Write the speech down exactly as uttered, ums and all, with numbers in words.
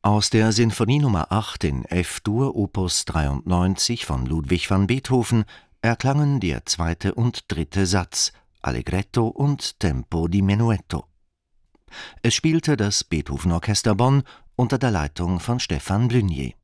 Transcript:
Aus der Sinfonie Nummer acht in F-Dur Opus dreiundneunzig von Ludwig van Beethoven erklangen der zweite und dritte Satz, Allegretto und Tempo di menuetto. Es spielte das Beethoven-Orchester Bonn unter der Leitung von Stefan Blunier.